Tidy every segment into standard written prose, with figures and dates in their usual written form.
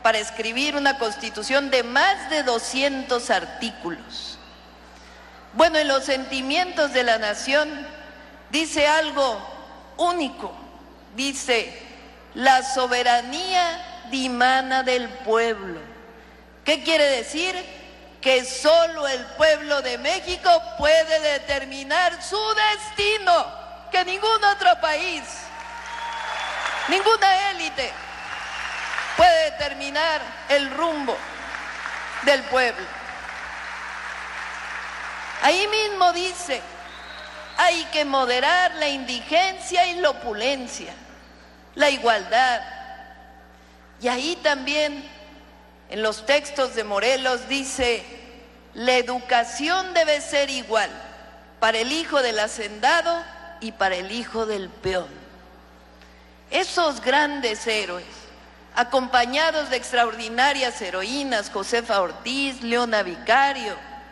para escribir una constitución de más de 200 artículos. Bueno, en los sentimientos de la nación dice algo único, dice: la soberanía dimana del pueblo. ¿Qué quiere decir? Que solo el pueblo de México puede determinar su destino, que ningún otro país, ninguna élite puede determinar el rumbo del pueblo. Ahí mismo dice: hay que moderar la indigencia y la opulencia, la igualdad. Y ahí también, en los textos de Morelos, dice: la educación debe ser igual para el hijo del hacendado y para el hijo del peón. Esos grandes héroes, acompañados de extraordinarias heroínas, Josefa Ortiz, Leona Vicario,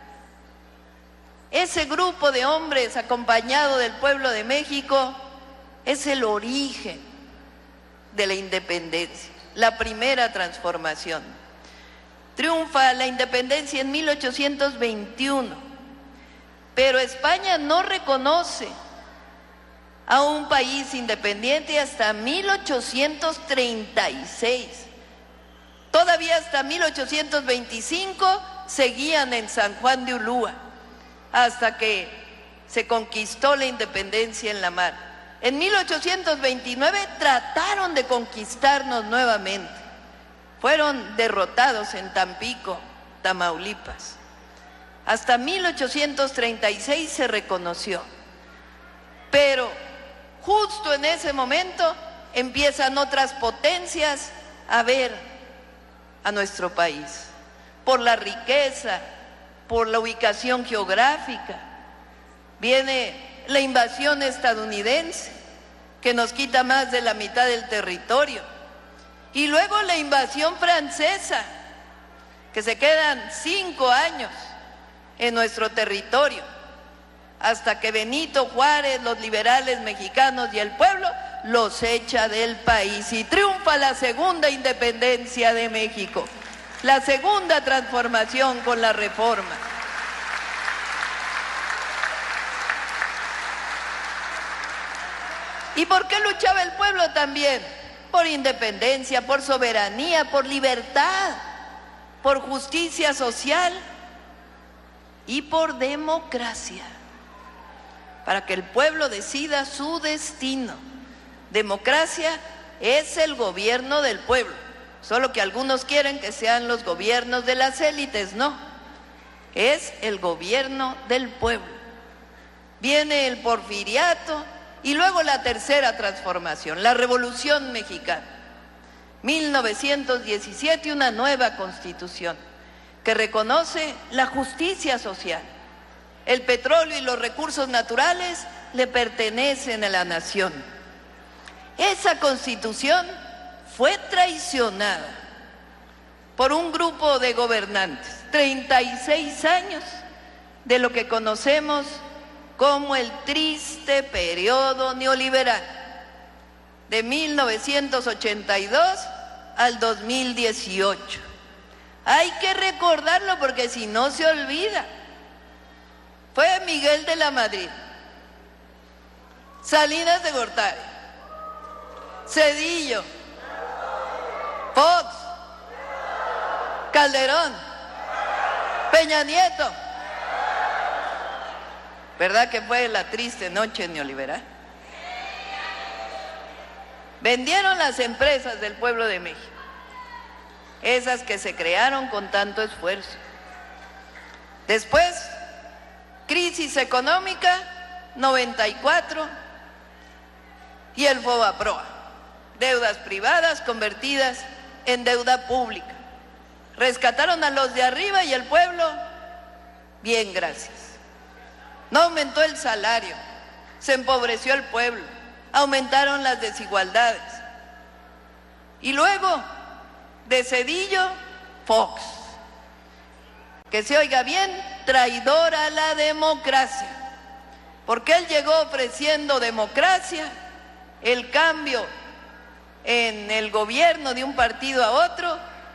ese grupo de hombres acompañado del pueblo de México es el origen de la independencia, la primera transformación. Triunfa la independencia en 1821, pero España no reconoce a un país independiente hasta 1836. Todavía hasta 1825 seguían en San Juan de Ulúa, hasta que se conquistó la independencia en la mar. En 1829 trataron de conquistarnos nuevamente. Fueron derrotados en Tampico, Tamaulipas. Hasta 1836 se reconoció. Pero justo en ese momento empiezan otras potencias a ver a nuestro país, por la riqueza, por la ubicación geográfica. Viene la invasión estadounidense, que nos quita más de la mitad del territorio. Y luego la invasión francesa, que se quedan 5 años en nuestro territorio, hasta que Benito Juárez, los liberales mexicanos y el pueblo los echa del país, y triunfa la segunda independencia de México, la segunda transformación con la reforma. ¿Y por qué luchaba el pueblo también? Por independencia, por soberanía, por libertad, por justicia social y por democracia, para que el pueblo decida su destino. Democracia es el gobierno del pueblo, solo que algunos quieren que sean los gobiernos de las élites. No, es el gobierno del pueblo. Viene el porfiriato y luego la tercera transformación, la Revolución Mexicana. 1917, una nueva constitución que reconoce la justicia social. El petróleo y los recursos naturales le pertenecen a la nación. Esa constitución fue traicionada por un grupo de gobernantes. 36 años de lo que conocemos como el triste periodo neoliberal, de 1982 al 2018. Hay que recordarlo porque si no se olvida. Fue Miguel de la Madrid, Salinas de Gortari, Zedillo, Fox, Calderón, Peña Nieto. ¿Verdad que fue la triste noche neoliberal? Vendieron las empresas del pueblo de México, esas que se crearon con tanto esfuerzo. Después, crisis económica, 94, y el Fobaproa, deudas privadas convertidas en deuda pública. Rescataron a los de arriba y el pueblo, bien, gracias. No aumentó el salario, se empobreció el pueblo, aumentaron las desigualdades. Y luego, de Zedillo, Fox. Que se oiga bien, traidor a la democracia, porque él llegó ofreciendo democracia, el cambio en el gobierno de un partido a otro,